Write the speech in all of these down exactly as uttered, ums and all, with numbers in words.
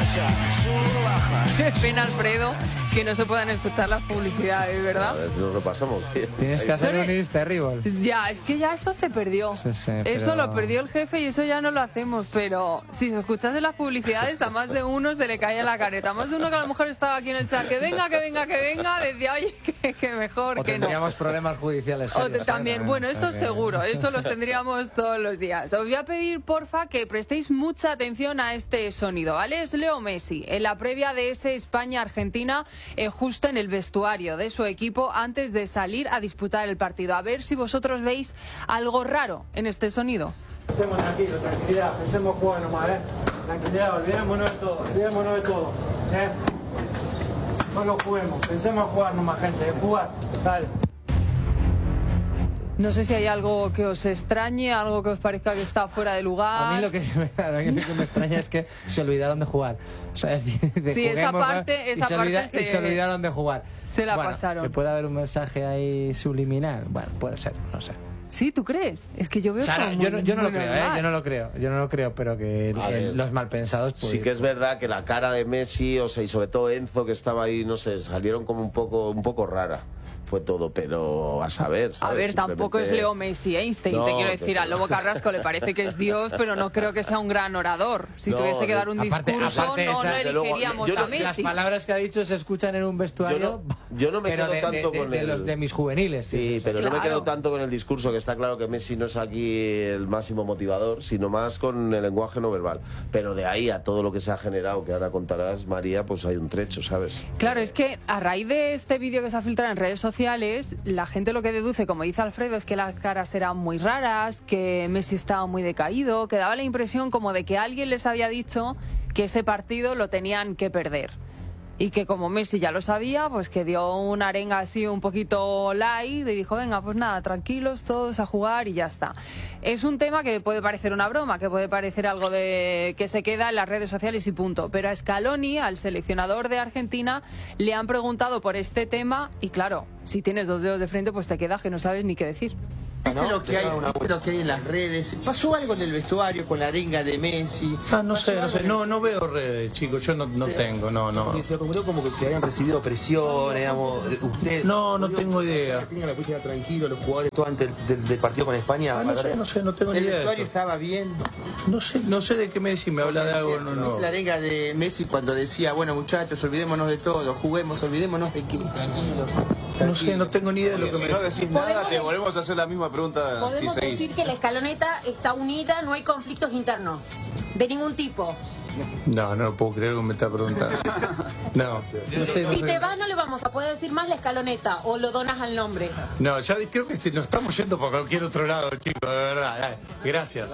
Qué pena, Alfredo, que no se puedan escuchar las publicidades, ¿verdad? A ver, nos lo pasamos. Tienes que hacer un Is Terrible. Ya, es que ya eso se perdió. Sí, sí, eso pero... lo perdió el jefe y eso ya no lo hacemos. Pero si se escuchase las publicidades, a más de uno se le caía la careta. A más de uno que a lo mejor estaba aquí en el chat, que venga, que venga, que venga, decía, oye, que, que mejor o que no. tendríamos problemas judiciales serios, O te, también, ¿eh? bueno, O sea eso que... seguro, eso los tendríamos todos los días. Os voy a pedir, porfa, que prestéis mucha atención a este sonido, ¿vale? Es Leo Messi, en la previa de ese España-Argentina, eh, justo en el vestuario de su equipo, antes de salir a disputar el partido. A ver si vosotros veis algo raro en este sonido. Estemos tranquilos, tranquilidad, pensemos jugar nomás, ¿eh? Tranquilidad, olvidémonos de todo, olvidémonos de todo, ¿eh? No lo juguemos, pensemos jugar nomás, gente, de jugar, dale. No sé si hay algo que os extrañe, algo que os parezca que está fuera de lugar. A mí lo que, se me, lo que me extraña es que se olvidaron de jugar. O sea, de, de sí, esa parte, esa y se, parte olvida, se, y se olvidaron de jugar. Se la bueno, pasaron. Que puede haber un mensaje ahí subliminal. Bueno, puede ser, no sé. ¿Sí? ¿Tú crees? Es que yo veo Sara, como yo, no, yo no lo muy creo, ¿eh? Yo no lo creo. Yo no lo creo, pero que el, el, los malpensados... Pues, sí que es verdad que la cara de Messi, o sea, y sobre todo Enzo, que estaba ahí, no sé, salieron como un poco, un poco rara. Fue todo, pero a saber, ¿sabes? A ver, tampoco Simplemente... es Leo Messi, Einstein, no, te quiero decir. pero... Al Lobo Carrasco le parece que es Dios, pero no creo que sea un gran orador. Si no, tuviese que dar un aparte, discurso, aparte no, esa, no elegiríamos luego, yo, a Messi. Las palabras que ha dicho se escuchan en un vestuario, yo no, yo no me pero quedo de, tanto de, con de, el... de los de mis juveniles. Sí, sí, pero claro. no me quedo tanto con el discurso, que está claro que Messi no es aquí el máximo motivador, sino más con el lenguaje no verbal. Pero de ahí a todo lo que se ha generado, que ahora contarás, María, pues hay un trecho, ¿sabes? Claro, es que a raíz de este vídeo que se ha filtrado en redes sociales, la gente lo que deduce, como dice Alfredo, es que las caras eran muy raras, que Messi estaba muy decaído, que daba la impresión como de que alguien les había dicho que ese partido lo tenían que perder. Y que como Messi ya lo sabía, pues que dio una arenga así un poquito light y dijo, venga, pues nada, tranquilos todos a jugar y ya está. Es un tema que puede parecer una broma, que puede parecer algo de que se queda en las redes sociales y punto. Pero a Scaloni, al seleccionador de Argentina, le han preguntado por este tema y claro, si tienes dos dedos de frente, pues te quedas que no sabes ni qué decir. ¿Viste lo que hay, viste lo que hay en las redes? ¿Pasó algo en el vestuario con la arenga de Messi? Ah, no sé, no sé, no, no veo redes, chicos, yo no, no tengo, no, no. Porque se rumoró como que, que habían recibido presión, digamos, usted... No, no tengo idea. Que tengan la puesta tranquilo los jugadores todo antes del, del partido con España. Ah, no sé, no sé, no tengo ni ¿El idea. vestuario estaba bien? No sé, no sé de qué Messi me habla de algo, no, no. La arenga de Messi cuando decía, bueno muchachos, olvidémonos de todo, juguemos, olvidémonos de qué. Tranquilo. No sé, no tengo ni idea de lo que si me... no decís nada, te volvemos a hacer la misma pregunta. Podemos si decir que la escaloneta está unida, no hay conflictos internos, de ningún tipo. No, no puedo creer que me está preguntando. No, no sé, no Si sé. te vas no le vamos a poder decir más la escaloneta o lo donas al nombre. No, ya creo que nos estamos yendo por cualquier otro lado, chicos, de verdad. Dale, gracias.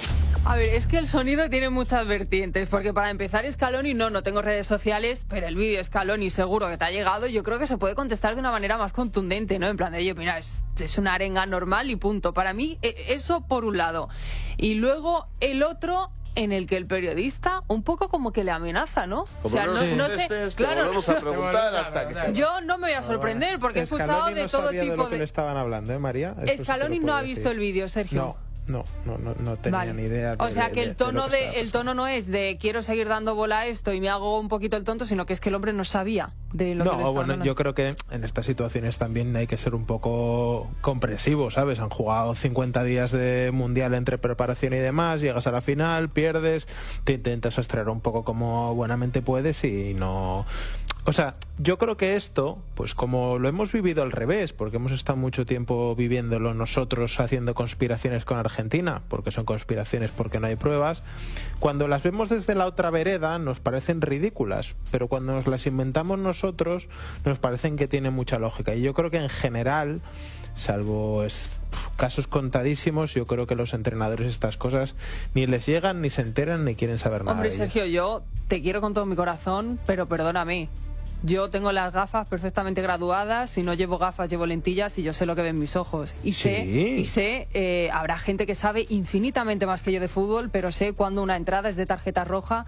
A ver, es que el sonido tiene muchas vertientes, porque para empezar Scaloni, no, no tengo redes sociales, pero el vídeo Scaloni seguro que te ha llegado, yo creo que se puede contestar de una manera más contundente, ¿no? En plan de, oye, mira, es, es una arenga normal y punto. Para mí, eso por un lado. Y luego el otro, en el que el periodista un poco como que le amenaza, ¿no? Como o sea, no, no, sí. no sé, Este, claro, volvemos a preguntar hasta que... yo no me voy a sorprender porque he escuchado Scaloni de no todo sabía tipo de... lo que de... le estaban hablando, ¿eh, María? Eso sí que Scaloni lo no puedo ha visto decir. el vídeo, Sergio. No. No, no, no, no tenía Vale. ni idea. De, o sea de, que el de, tono de, de, el tono no es de quiero seguir dando bola a esto y me hago un poquito el tonto, sino que es que el hombre no sabía de lo no, que le estaba bueno, hablando. yo creo que en estas situaciones también hay que ser un poco comprensivo, ¿sabes? Han jugado cincuenta días de mundial entre preparación y demás, llegas a la final, pierdes, te intentas extraer un poco como buenamente puedes y no... O sea, yo creo que esto, pues como lo hemos vivido al revés, porque hemos estado mucho tiempo viviéndolo nosotros haciendo conspiraciones con Argentina, porque son conspiraciones porque no hay pruebas, cuando las vemos desde la otra vereda nos parecen ridículas, pero cuando nos las inventamos nosotros nos parecen que tienen mucha lógica. Y yo creo que en general, salvo es, casos contadísimos, yo creo que los entrenadores estas cosas ni les llegan, ni se enteran, ni quieren saber nada. Hombre, de ellas. Sergio, yo te quiero con todo mi corazón, pero perdóname. Yo tengo las gafas perfectamente graduadas, si no llevo gafas llevo lentillas y yo sé lo que ven mis ojos. Y Sí. sé, y sé eh, habrá gente que sabe infinitamente más que yo de fútbol, pero sé cuando una entrada es de tarjeta roja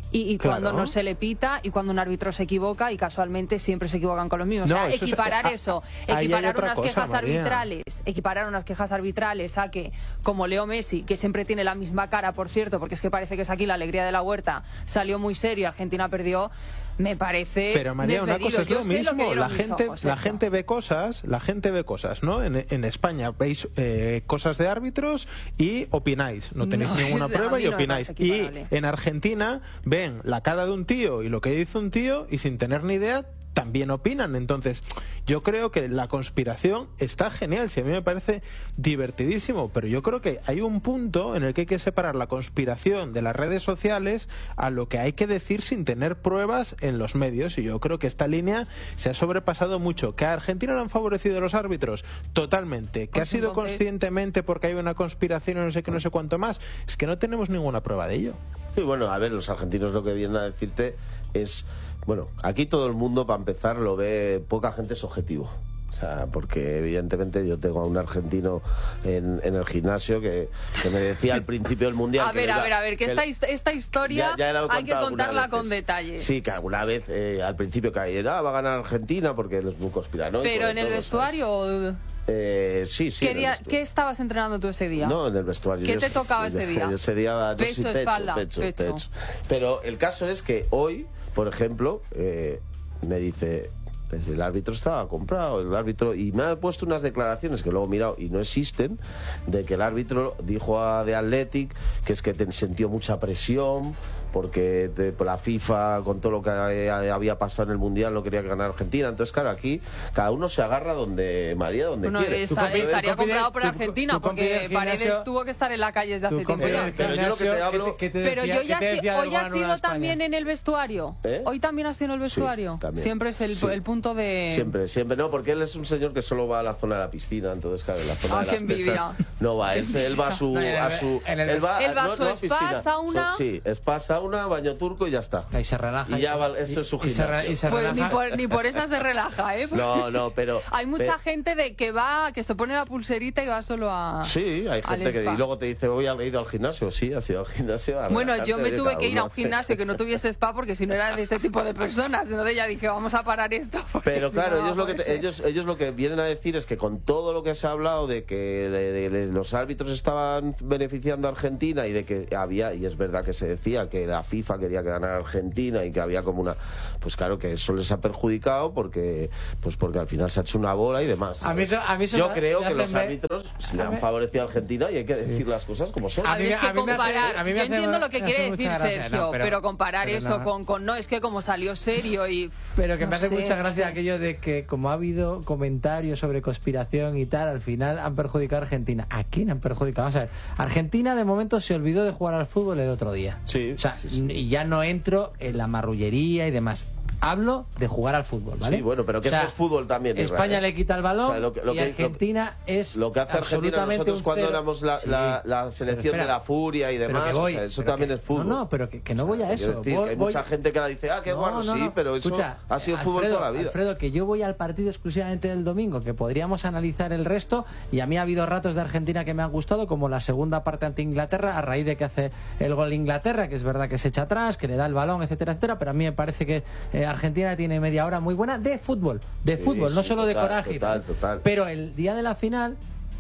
Y, y Claro. cuando no se le pita y cuando un árbitro se equivoca y casualmente siempre se equivocan con los mismos. No, o sea, eso es- equiparar a- eso, ahí hay equiparar otra unas cosa, quejas María. arbitrales, equiparar unas quejas arbitrales a que, como Leo Messi, que siempre tiene la misma cara, por cierto, porque es que parece que es aquí la alegría de la huerta, salió muy serio, Argentina perdió, me parece Pero María, una desmedido. cosa es Yo lo sé que mismo, dieron la mis gente, ojos, la eso. gente ve cosas, la gente ve cosas, ¿no? En, en España veis eh, cosas de árbitros y opináis, no tenéis No, ninguna es de- a prueba mí y no me opináis. parece Y equiparable. en Argentina ven la cara de un tío y lo que dice un tío y sin tener ni idea también opinan. Entonces, yo creo que la conspiración está genial, si a mí me parece divertidísimo, pero yo creo que hay un punto en el que hay que separar la conspiración de las redes sociales a lo que hay que decir sin tener pruebas en los medios, y yo creo que esta línea se ha sobrepasado mucho. ¿Que a Argentina le han favorecido los árbitros? Totalmente. ¿Que ha Pues sido entonces- conscientemente porque hay una conspiración y no sé qué, no sé cuánto más? Es que no tenemos ninguna prueba de ello. Sí, bueno, a ver, los argentinos lo que vienen a decirte es, bueno, aquí todo el mundo, para empezar, lo ve, poca gente es objetivo. O sea, porque evidentemente yo tengo a un argentino en, en el gimnasio que, que me decía al principio del Mundial... A que ver, le a iba- ver, a ver, que que esta, le- hist- esta historia Ya- ya la he hay que contado algunas contarla veces. con detalle. Sí, que alguna vez eh, al principio caía, ah, va a ganar Argentina porque él es muy conspiranoico. Pero y en el todo, vestuario... ¿sabes? Eh, sí, sí. ¿Qué, en el día- vestuario. ¿Qué estabas entrenando tú ese día? No, en el vestuario. ¿Qué Yo- te tocaba ese día? Ese día, no Pecho, sé, pecho, espalda, pecho, pecho. pecho. Pero el caso es que hoy, por ejemplo, eh, me dice, el árbitro estaba comprado, el árbitro, y me ha puesto unas declaraciones que luego he mirado y no existen, de que el árbitro dijo a The Athletic que es que te sintió mucha presión porque te- por la FIFA, con todo lo que eh, había pasado en el Mundial, no quería ganar Argentina. Entonces, claro, aquí cada uno se agarra donde María, donde Bueno, quiere. esta- compi- estaría tu compi- comprado por tu- Argentina, tu compi del porque Paredes gimnasio- tuvo que estar en la calle desde hace Tu tiempo compañero ya. del Pero yo lo que te gimnasio, hablo- ¿qué te- qué te Pero decía- yo qué ya te sí, decía de hoy has Nueva sido España? también en el vestuario. ¿Eh? Hoy también has sido en el vestuario. también. Siempre es el, Sí. el punto de... Siempre, siempre, no, porque él es un señor que solo va a la zona de la piscina, entonces claro, en la zona Ah, de qué las envidia. mesas no va, él, se- él va a su, No, en el- a su en el él va, Él va a no- su no spa, piscina, sauna. so- sí, spa, sauna, baño turco y ya está. Ahí se relaja. Y ya va, eso es su y se re- gimnasio. y se Pues relaja. ni por, ni por esa se relaja, ¿eh? No, no, pero Hay mucha pe- gente de que va, que se pone la pulserita y va solo a... Sí, hay al gente que spa. y luego te dice, voy a ir al gimnasio, sí, has ido al gimnasio. a Bueno, relajarte, yo me oye, tuve cada que ir a uno un hace- gimnasio que no tuviese spa porque si no era de ese tipo de personas. Entonces ya dije, vamos a parar esto. porque Pero si claro, no, ellos lo, que puede te- ser. ellos, ellos lo que vienen a decir es que con todo lo que se ha hablado de que de- de- de los árbitros estaban beneficiando a Argentina y de que había, y es verdad que se decía que la FIFA quería que ganara Argentina y que había como una, pues claro que eso les ha perjudicado porque pues porque al final se ha hecho una bola y demás. A mí ¿sabes? eso- a mí eso Yo me- creo me que los hacen ver- árbitros le a han mí- favorecido a Argentina y hay que decir las cosas como son. A A mí ver, me- es que a mí me hace- comparar, a mí me yo hace- entiendo lo que me quiere hace decir mucha gracia, Sergio, no, pero, pero- comparar pero eso no. con, con no, es que como salió serio y... Pero que no me hace sé, mucha no gracia sé. aquello de que como ha habido comentarios sobre conspiración y tal, al final han perjudicado a Argentina. ¿A quién han perjudicado? Vamos a ver. Argentina de momento se olvidó de jugar al fútbol el otro día. Sí, O sea, sí, sí. y ya no entro en la marrullería y demás. Hablo de jugar al fútbol, ¿vale? Sí, bueno, pero que O sea, eso es fútbol también. España Israel. le quita el balón O sea, lo que- lo y que- Argentina es Lo que hace Argentina absolutamente nosotros un cuando cero. éramos la, Sí. la- la Pero selección espera, de la furia y pero demás, que voy, o sea, eso pero también que- es fútbol. No, no, pero que, que no voy a Quiero eso. decir Voy- que hay voy- mucha gente que la dice, ah, qué No, guarro, no, sí, no. pero eso Escucha, ha sido fútbol Alfredo, toda la vida. Alfredo, que yo voy al partido exclusivamente del domingo, que podríamos analizar el resto, y a mí ha habido ratos de Argentina que me han gustado, como la segunda parte ante Inglaterra, a raíz de que hace el gol Inglaterra, que es verdad que se echa atrás, que le da el balón, etcétera, etcétera, pero a mí me parece que eh, Argentina tiene media hora muy buena de fútbol, de Sí, fútbol, no sí, solo de total, coraje. y total, tal. total. Pero el día de la final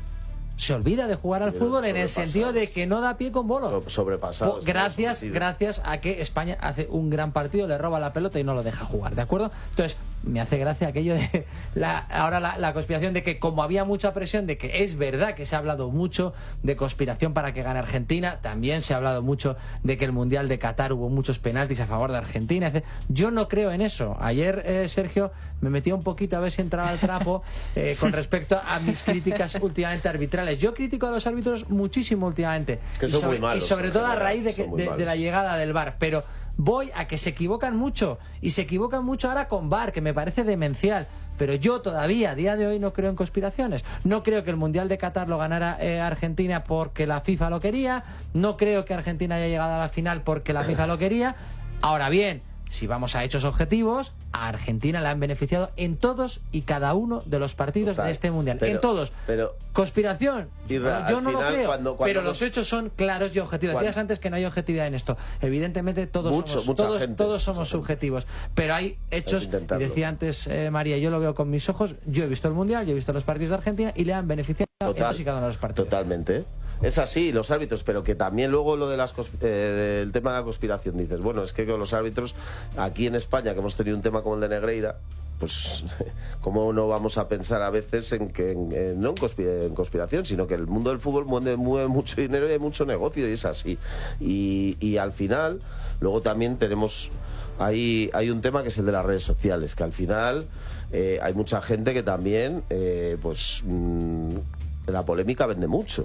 se olvida de jugar al Sí, fútbol en el sobrepasados. sentido de que no da pie con bolo. So- sobrepasado. Po- Gracias, gracias a que España hace un gran partido, le roba la pelota y no lo deja jugar, ¿de acuerdo? Entonces, me hace gracia aquello de la, ahora la, la conspiración de que como había mucha presión, de que es verdad que se ha hablado mucho de conspiración para que gane Argentina, también se ha hablado mucho de que el Mundial de Qatar hubo muchos penaltis a favor de Argentina, etcétera. Yo no creo en eso. Ayer, eh, Sergio, me metía un poquito a ver si entraba el trapo eh, con respecto a mis críticas últimamente arbitrales. Yo critico a los árbitros muchísimo últimamente. Es que y son sobre, muy malos, y sobre en todo a general, raíz de, que, son muy de, de malos. la llegada del V A R. Pero voy a que se equivocan mucho. Y se equivocan mucho ahora con V A R, que me parece demencial. Pero yo todavía, a día de hoy, no creo en conspiraciones. No creo que el Mundial de Qatar lo ganara eh, Argentina porque la FIFA lo quería. No creo que Argentina haya llegado a la final porque la FIFA lo quería. Ahora bien, si vamos a hechos objetivos, a Argentina le han beneficiado en todos y cada uno de los partidos Total. de este Mundial. Pero, en todos. Pero, Conspiración. Irra, yo no final, lo creo. Cuando, cuando pero nos... los hechos son claros y objetivos. Cuando... Decías antes que no hay objetividad en esto. Evidentemente todos Mucho, somos, todos, gente, todos somos subjetivos. Pero hay hechos, y decía antes eh, María, yo lo veo con mis ojos, yo he visto el Mundial, yo he visto los partidos de Argentina y le han beneficiado Total, en todos y cada uno de los partidos. Totalmente. Es así, los árbitros, pero que también luego lo de las eh, del tema de la conspiración, dices, bueno, es que con los árbitros aquí en España, que hemos tenido un tema como el de Negreira, pues cómo no vamos a pensar a veces en que en, en, no en, conspira, en conspiración, sino que el mundo del fútbol mueve, mueve mucho dinero y hay mucho negocio y es así. Y, y al final, luego también tenemos hay, hay un tema que es el de las redes sociales, que al final eh, hay mucha gente que también eh, pues mmm, la polémica vende mucho.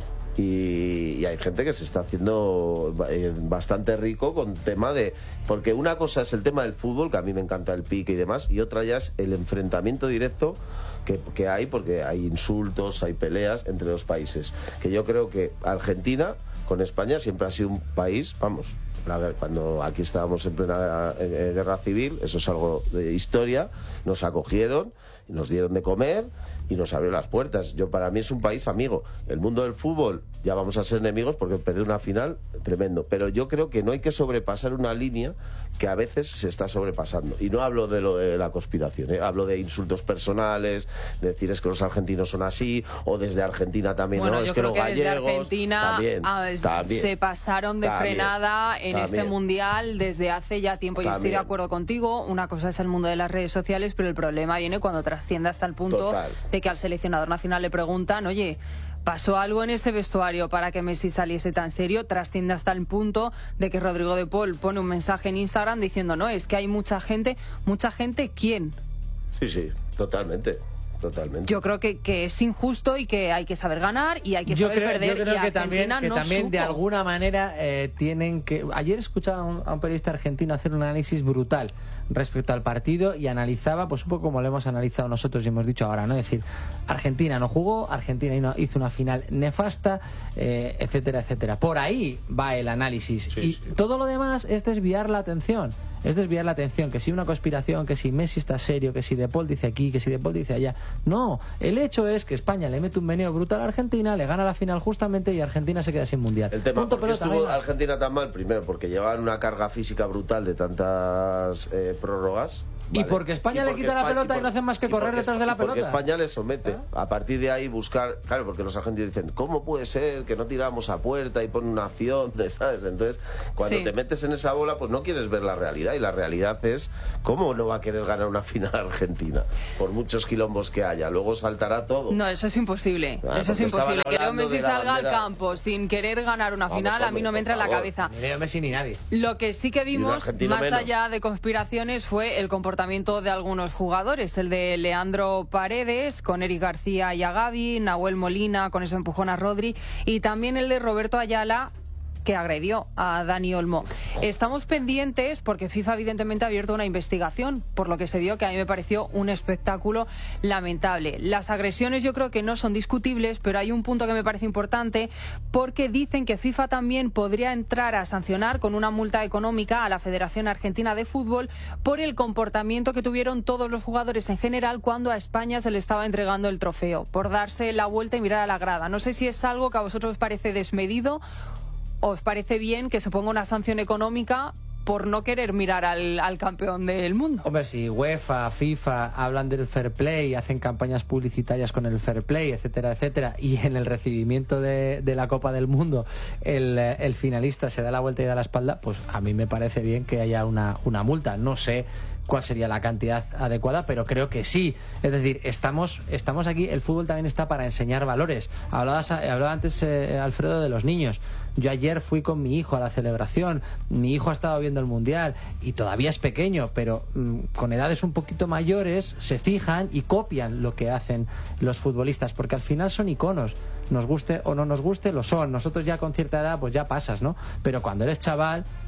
Y, y hay gente que se está haciendo eh, bastante rico con tema de... Porque una cosa es el tema del fútbol, que a mí me encanta el pique y demás, y otra ya es el enfrentamiento directo que, que hay, porque hay insultos, hay peleas entre los países. Que yo creo que Argentina con España siempre ha sido un país, vamos, la, cuando aquí estábamos en plena eh, guerra civil, eso es algo de historia, nos acogieron, nos dieron de comer y nos abrió las puertas. Yo, para mí es un país amigo. El mundo del fútbol ya vamos a ser enemigos porque perder una final tremendo, pero yo creo que no hay que sobrepasar una línea que a veces se está sobrepasando, y no hablo de lo de la conspiración, ¿eh? Hablo de insultos personales, de decir es que los argentinos son así, o desde Argentina también, bueno, no, yo es que creo los que gallegos desde Argentina también, a, también, se pasaron de también, frenada en también. este mundial desde hace ya tiempo. Yo estoy de acuerdo contigo, una cosa es el mundo de las redes sociales, pero el problema viene cuando trasciende hasta el punto Total. de que al seleccionador nacional le preguntan, oye, ¿pasó algo en ese vestuario para que Messi saliese tan serio? Trasciende hasta el punto de que Rodrigo de Paul pone un mensaje en Instagram diciendo, no, es que hay mucha gente. ¿Mucha gente quién? Sí, sí, totalmente. Totalmente. Yo creo que, que es injusto y que hay que saber ganar y hay que yo saber creo, perder. Yo creo y que también, que no también de supo. alguna manera eh, tienen que... Ayer escuchaba a un, a un periodista argentino hacer un análisis brutal respecto al partido y analizaba, pues un poco como lo hemos analizado nosotros y hemos dicho ahora, ¿no? Es decir, Argentina no jugó, Argentina hizo una final nefasta, eh, etcétera, etcétera. Por ahí va el análisis. Sí, y sí. todo lo demás es desviar la atención. Es desviar la atención, que si una conspiración, que si Messi está serio, que si De Paul dice aquí, que si De Paul dice allá. No, el hecho es que España le mete un meneo brutal a Argentina, le gana la final justamente y Argentina se queda sin mundial. El tema, Punto, ¿por qué estuvo Argentina tan mal? Primero, porque llevaban una carga física brutal de tantas eh, prórrogas. Vale. Y porque España y porque le quita España, la pelota y, por, y no hacen más que correr detrás de la pelota. Porque España le somete. ¿Ah? A partir de ahí buscar... Claro, porque los argentinos dicen, ¿cómo puede ser que no tiramos a puerta y ponen una acción? ¿Sabes? Entonces, cuando sí. te metes en esa bola, pues no quieres ver la realidad. Y la realidad es, ¿cómo no va a querer ganar una final Argentina? Por muchos quilombos que haya. Luego saltará todo. No, eso es imposible. Ah, eso es imposible. Que Leo Messi salga al campo sin querer ganar una final, Vamos, hombre, a mí no me entra en la cabeza. Ni Leo Messi ni nadie. Lo que sí que vimos, más menos. allá de conspiraciones, fue el comportamiento de algunos jugadores, el de Leandro Paredes con Eric García y a Gavi, Nahuel Molina con ese empujón a Rodri y también el de Roberto Ayala, que agredió a Dani Olmo. Estamos pendientes porque FIFA evidentemente ha abierto una investigación, por lo que se vio que a mí me pareció un espectáculo lamentable. Las agresiones yo creo que no son discutibles, pero hay un punto que me parece importante porque dicen que FIFA también podría entrar a sancionar con una multa económica a la Federación Argentina de Fútbol por el comportamiento que tuvieron todos los jugadores en general cuando a España se le estaba entregando el trofeo, por darse la vuelta y mirar a la grada. No sé si es algo que a vosotros os parece desmedido. ¿Os parece bien que se ponga una sanción económica por no querer mirar al, al campeón del mundo? Hombre, si UEFA, FIFA hablan del fair play, hacen campañas publicitarias con el fair play, etcétera, etcétera, y en el recibimiento de, de la Copa del Mundo el, el finalista se da la vuelta y da la espalda, pues a mí me parece bien que haya una, una multa. No sé cuál sería la cantidad adecuada, pero creo que sí. Es decir, estamos estamos aquí, el fútbol también está para enseñar valores. Hablabas, hablaba antes eh, Alfredo de los niños. Yo ayer fui con mi hijo a la celebración, mi hijo ha estado viendo el Mundial y todavía es pequeño, pero mmm, con edades un poquito mayores se fijan y copian lo que hacen los futbolistas, porque al final son iconos. Nos guste o no nos guste, lo son. Nosotros ya con cierta edad pues ya pasas, ¿no? Pero cuando eres chaval,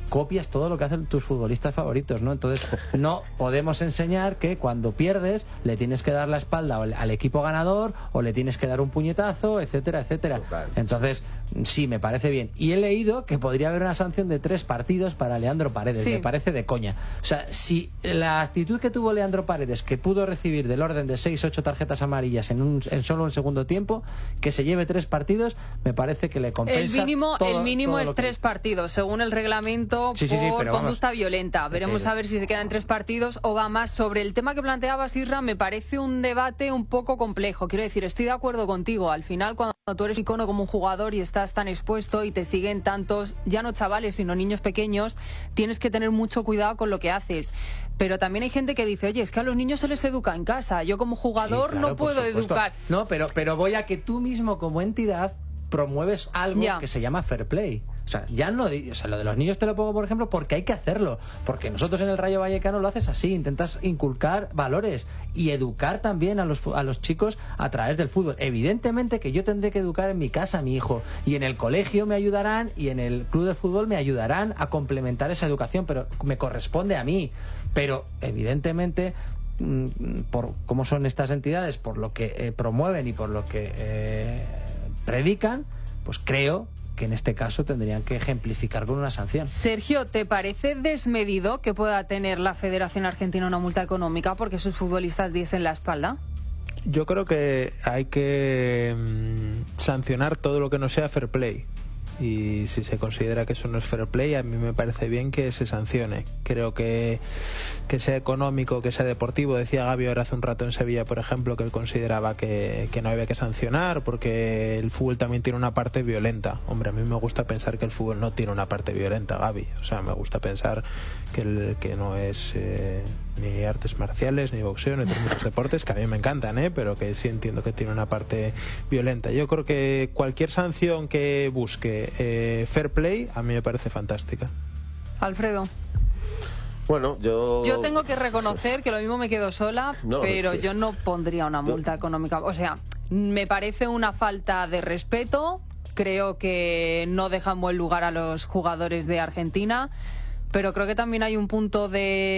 copias todo lo que hacen tus futbolistas favoritos, ¿no? Entonces, no podemos enseñar que cuando pierdes le tienes que dar la espalda al, al equipo ganador o le tienes que dar un puñetazo, etcétera, etcétera. Total. Entonces, sí, me parece bien. Y he leído que podría haber una sanción de tres partidos para Leandro Paredes. Sí. Me parece de coña. O sea, si la actitud que tuvo Leandro Paredes, que pudo recibir del orden de seis, ocho tarjetas amarillas en, un, en solo un segundo tiempo, que se lleve tres partidos, me parece que le compensa. El mínimo, todo, el mínimo todo es tres hizo. partidos, según el reglamento, sí, sí, sí, por conducta vamos, violenta. Veremos decir, a ver si se quedan tres partidos o va más. Sobre el tema que planteabas, Isra, me parece un debate un poco complejo. Quiero decir, estoy de acuerdo contigo. Al final, cuando tú eres icono como un jugador y estás tan expuesto y te siguen tantos, ya no chavales, sino niños pequeños, tienes que tener mucho cuidado con lo que haces. Pero también hay gente que dice, oye, es que a los niños se les educa en casa. Yo como jugador sí, claro, no puedo educar. No, pero, pero voy a que tú mismo como entidad promueves algo ya. que se llama fair play. O sea, ya no, o sea, lo de los niños te lo pongo, por ejemplo, porque hay que hacerlo. Porque nosotros en el Rayo Vallecano lo haces así, intentas inculcar valores y educar también a los, a los chicos a través del fútbol. Evidentemente que yo tendré que educar en mi casa a mi hijo, y en el colegio me ayudarán, y en el club de fútbol me ayudarán a complementar esa educación, pero me corresponde a mí. Pero evidentemente, por cómo son estas entidades, por lo que eh, promueven y por lo que eh, predican, pues creo que en este caso tendrían que ejemplificar con una sanción. Sergio, ¿te parece desmedido que pueda tener la Federación Argentina una multa económica porque sus futbolistas diesen la espalda? Yo creo que hay que mmm, sancionar todo lo que no sea fair play. Y si se considera que eso no es fair play, a mí me parece bien que se sancione. Creo que que sea económico, que sea deportivo. Decía Gabi ahora hace un rato en Sevilla, por ejemplo, que él consideraba que, que no había que sancionar porque el fútbol también tiene una parte violenta. Hombre, a mí me gusta pensar que el fútbol no tiene una parte violenta, Gabi. O sea, me gusta pensar que, el, que no es eh, ni artes marciales, ni boxeo, ni otros muchos deportes, que a mí me encantan, ¿eh? Pero que sí entiendo que tiene una parte violenta. Yo creo que cualquier sanción que busque Eh, fair play a mí me parece fantástica. Alfredo. Bueno, yo... Yo tengo que reconocer que lo mismo me quedo sola, no, pero sí. yo no pondría una multa yo... económica. O sea, me parece una falta de respeto. Creo que no deja en buen lugar a los jugadores de Argentina. Pero creo que también hay un punto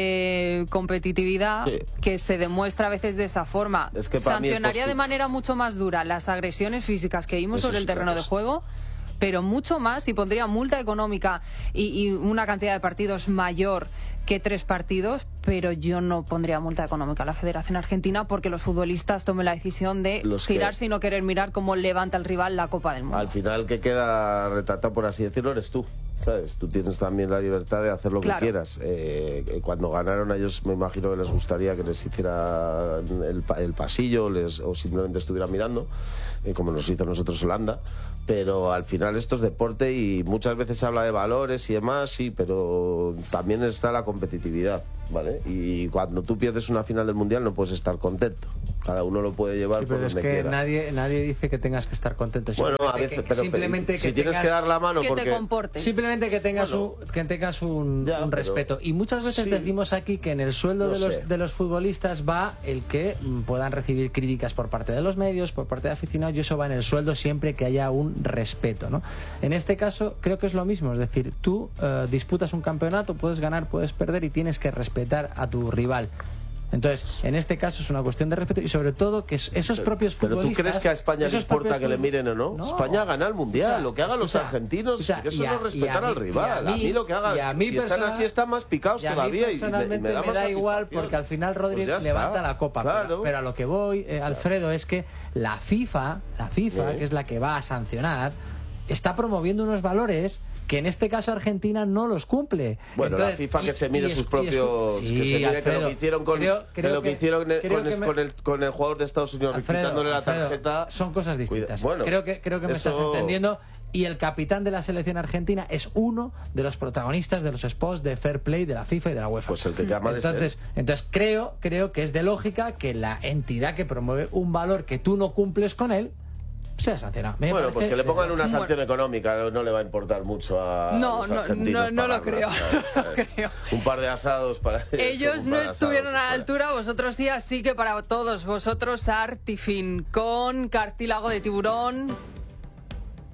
de competitividad sí. que se demuestra a veces de esa forma. Es que Sancionaría postu... de manera mucho más dura las agresiones físicas que vimos Eso sobre el terreno de juego, pero mucho más, y pondría multa económica y, y una cantidad de partidos mayor que tres partidos, pero yo no pondría multa económica a la Federación Argentina porque los futbolistas tomen la decisión de los girarse que... y no querer mirar cómo levanta el rival la Copa del Mundo. Al final que queda retratado, por así decirlo, eres tú, ¿sabes? Tú tienes también la libertad de hacer lo claro. que quieras. Eh, cuando ganaron a ellos me imagino que les gustaría que les hiciera el, el pasillo les, o simplemente estuvieran mirando, eh, como nos hizo nosotros Holanda, pero al final esto es deporte y muchas veces se habla de valores y demás, sí, pero también está la competitividad, ¿vale? Y cuando tú pierdes una final del Mundial no puedes estar contento. Cada uno lo puede llevar sí, pero por es donde que quiera. Nadie, nadie dice que tengas que estar contento. Bueno, a veces, que, pero simplemente que si tengas, tienes que dar la mano que porque... te comportes. Simplemente que tengas bueno, un, que tengas un, ya, un respeto. Y muchas veces sí. decimos aquí que en el sueldo no de, los, de los futbolistas va el que puedan recibir críticas por parte de los medios, por parte de aficionados, y eso va en el sueldo siempre que haya un respeto, ¿no? En este caso creo que es lo mismo, es decir, tú uh, disputas un campeonato, puedes ganar, puedes perder y tienes que respetar a tu rival. Entonces, en este caso es una cuestión de respeto y sobre todo que esos propios futbolistas... ¿Pero tú crees que a España le importa que le miren o no? no. España gana el Mundial, o sea, lo que hagan los sea, argentinos, o sea, que eso no es respetar al rival. A mí, a mí lo que hagan, a mí si están así están más picados y todavía. Y personalmente y me, me da, me da igual porque al final Rodríguez pues levanta la copa. Claro. Pero, pero a lo que voy, eh, Alfredo, es que la FIFA, la FIFA, sí. que es la que va a sancionar, está promoviendo unos valores que en este caso Argentina no los cumple. Bueno, Entonces, la FIFA que y, se mide sus propios... Sí, que se mide Alfredo, que lo que hicieron con, creo, creo que lo que, que hicieron con, el, me... con, el, con el jugador de Estados Unidos, Alfredo, quitándole la Alfredo, tarjeta... Son cosas distintas. Bueno, creo que, creo que me eso... estás entendiendo. Y el capitán de la selección argentina es uno de los protagonistas de los spots de Fair Play de la FIFA y de la UEFA. Pues el que llama entonces, entonces creo, creo que es de lógica que la entidad que promueve un valor que tú no cumples con él sea sancionado. Me bueno, parece, pues que le pongan una sanción bueno. económica no, no le va a importar mucho a no, los no, argentinos. No, no lo creo. No creo. Un par de asados para ellos. No estuvieron a la altura, vosotros sí, así que para todos vosotros Artifin con cartílago de tiburón.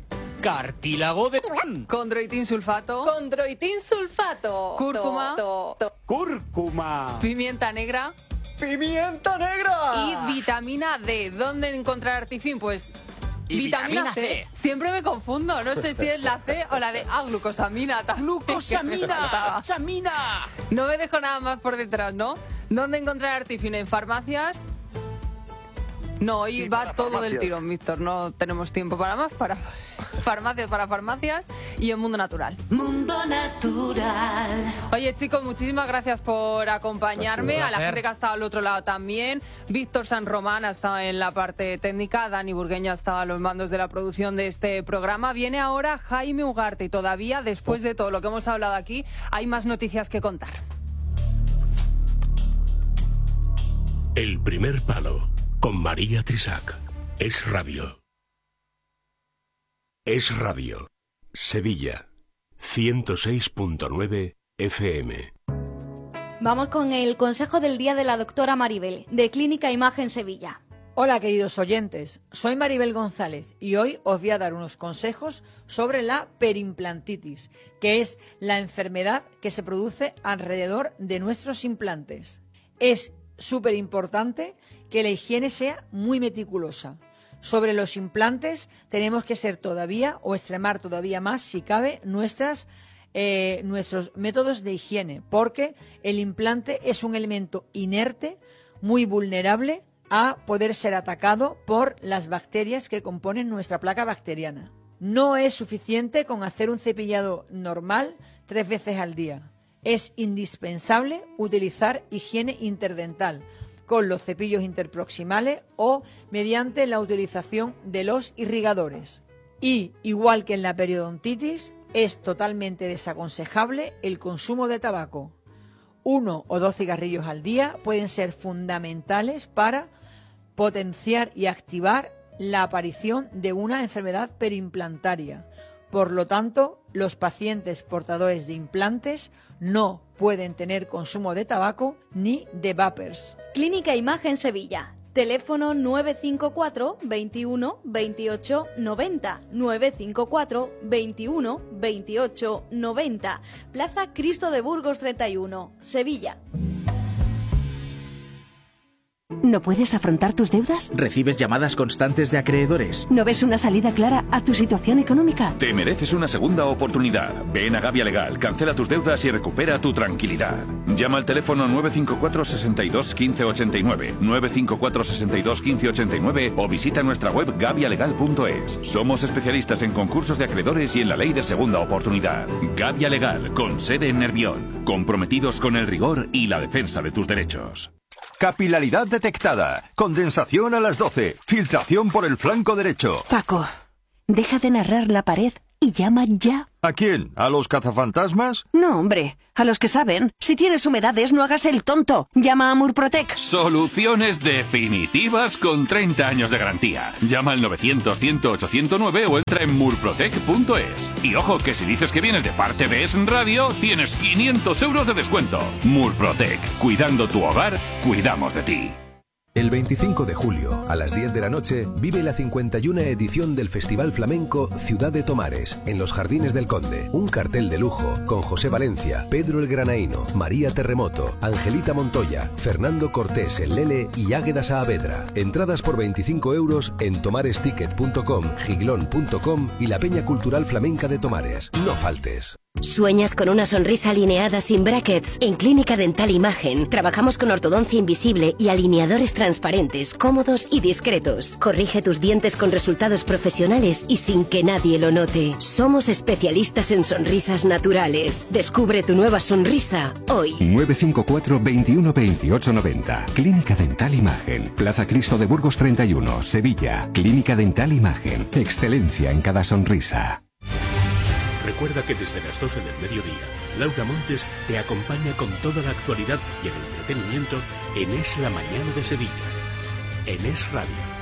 cartílago de... Condroitin sulfato. Condroitin sulfato. Cúrcuma. To, to, to. Cúrcuma. Pimienta negra. ¡Pimienta negra! Y vitamina D. ¿Dónde encontrar Artifin? Pues... Y vitamina, vitamina C. C. Siempre me confundo. No sé si es la C o la de... Ah, glucosamina. ¡Glucosamina! ¡Samina! No me dejo nada más por detrás, ¿no? ¿Dónde encontrar Artifin? ¿En farmacias? No, hoy Sí, va para todo farmacias. del tirón, Víctor. No tenemos tiempo para más. Para farmacias, para farmacias y en Mundo Natural. Mundo Natural. Oye, chicos, muchísimas gracias por acompañarme. A la gente que ha estado al otro lado también. Víctor San Román ha estado en la parte técnica. Dani Burgueño ha estado a los mandos de la producción de este programa. Viene ahora Jaime Ugarte y todavía, después de todo lo que hemos hablado aquí, hay más noticias que contar. El primer palo con María Trisac. Es radio. Es radio. Sevilla. ciento seis punto nueve F M. Vamos con el consejo del día de la doctora Maribel, de Clínica Imagen Sevilla. Hola queridos oyentes, soy Maribel González y hoy os voy a dar unos consejos sobre la perimplantitis, que es la enfermedad que se produce alrededor de nuestros implantes. Es súper importante que la higiene sea muy meticulosa. Sobre los implantes tenemos que ser todavía o extremar todavía más, si cabe, nuestras, eh, nuestros métodos de higiene, porque el implante es un elemento inerte, muy vulnerable a poder ser atacado por las bacterias que componen nuestra placa bacteriana. No es suficiente con hacer un cepillado normal tres veces al día. Es indispensable utilizar higiene interdental con los cepillos interproximales o mediante la utilización de los irrigadores. Y, igual que en la periodontitis, es totalmente desaconsejable el consumo de tabaco. Uno o dos cigarrillos al día pueden ser fundamentales para potenciar y activar la aparición de una enfermedad perimplantaria. Por lo tanto, los pacientes portadores de implantes no pueden tener consumo de tabaco ni de vapers. Clínica Imagen Sevilla. Teléfono nueve cinco cuatro, veintiuno, veintiocho, noventa. nueve cinco cuatro, veintiuno, veintiocho, noventa. Plaza Cristo de Burgos treinta y uno, Sevilla. ¿No puedes afrontar tus deudas? ¿Recibes llamadas constantes de acreedores? ¿No ves una salida clara a tu situación económica? Te mereces una segunda oportunidad. Ven a Gavia Legal, cancela tus deudas y recupera tu tranquilidad. Llama al teléfono nueve cinco cuatro, sesenta y dos, quince ochenta y nueve, nueve cinco cuatro, sesenta y dos, quince ochenta y nueve o visita nuestra web gavia legal punto es. Somos especialistas en concursos de acreedores y en la ley de segunda oportunidad. Gavia Legal, con sede en Nervión. Comprometidos con el rigor y la defensa de tus derechos. Capilaridad detectada. Condensación a las doce. Filtración por el flanco derecho. Paco, deja de narrar la pared y llama ya. ¿A quién? ¿A los cazafantasmas? No, hombre, a los que saben. Si tienes humedades, no hagas el tonto. Llama a Murprotec. Soluciones definitivas con treinta años de garantía. Llama al novecientos, cien, ochocientos nueve o entra en murprotec punto es. Y ojo, que si dices que vienes de parte de Es Radio, tienes quinientos euros de descuento. Murprotec, cuidando tu hogar, cuidamos de ti. El veinticinco de julio, a las diez de la noche, vive la cincuenta y una edición del Festival Flamenco Ciudad de Tomares, en los Jardines del Conde. Un cartel de lujo con José Valencia, Pedro el Granaíno, María Terremoto, Angelita Montoya, Fernando Cortés el Lele y Águeda Saavedra. Entradas por veinticinco euros en tomaresticket punto com, giglón punto com y la Peña Cultural Flamenca de Tomares. No faltes. ¿Sueñas con una sonrisa alineada sin brackets? En Clínica Dental Imagen trabajamos con ortodoncia invisible y alineadores transparentes, cómodos y discretos. Corrige tus dientes con resultados profesionales y sin que nadie lo note. Somos especialistas en sonrisas naturales. Descubre tu nueva sonrisa hoy. nueve cinco cuatro, veintiuno, veintiocho, noventa. Clínica Dental Imagen. Plaza Cristo de Burgos treinta y uno, Sevilla. Clínica Dental Imagen. Excelencia en cada sonrisa. Recuerda que desde las doce del mediodía, Laura Montes te acompaña con toda la actualidad y el entretenimiento en Es la Mañana de Sevilla, en Es Radio.